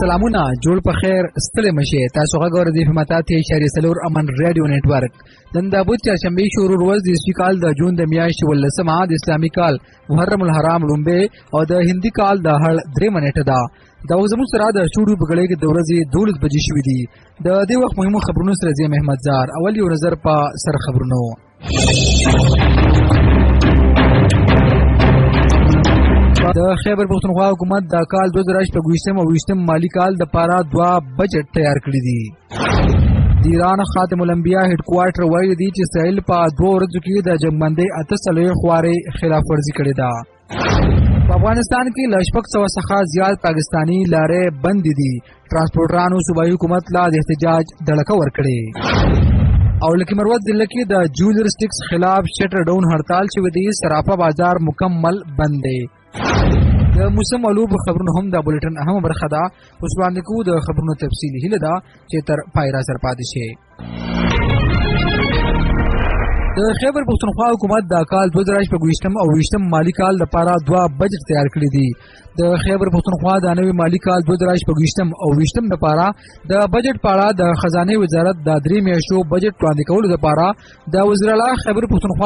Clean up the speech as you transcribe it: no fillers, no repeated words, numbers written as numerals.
سلامونه جوړ په خیر ستړي مشه تاسو غوړ دې په متا ته اشاره سلور امن رادیو نتورک نن د ابو چاشمبي شروع ورځ د اسپیکال د جون د میاشتې ولسمه د اسلامي کال محرم الحرام لومبه او د هندي کال د هړ درې منټه ده دا زموږ سره د شروع بغړې کې د ورځې 12 بجې شوې دي د دې وخت مهمو خبرونو سره زی محمد زار اول یو نظر په سر خبرونو د خیبر پښتونخوا حکومت د کال 2024 مالی کال د پارا 2 بجټ تیار کړی دی د ایران خاتم الانبیاء هډ کوارټر وایي دی چې اسرائیل په 2 ورځو کې د جنگبندۍ 8 خوارې خلاف ورزي کړې ده په افغانستان کې لشپک څو څخه زیات پاکستانی لارې بند دي ترانسپورټرانو صوبایي حکومت لا د احتجاج دړکه ورکړي او لکه مروت ضلع کې د جولر سټیکس خلاف شټر ډاون هړتال شوې دي صرافه بازار مکمل بند دی د موسم علوب خبرونه هم د بولټن اهم برخه ده اوس باندې کو د خبرونو تفصیلی هله ده چې تر پایرا سر پاتې شي د خیبر پښتونخوا حکومت د کال 2024 او 20 مالی کال لپاره 2 بجټ تیار کړی دی د خیبر پښتونخوا د نوي مالی کال 2024 او 20 لپاره د بجټ پاړه د خزانه وزارت د 3 میاشتو بجټ وړاندې کولو لپاره د وزیر اعلی خیبر پښتونخوا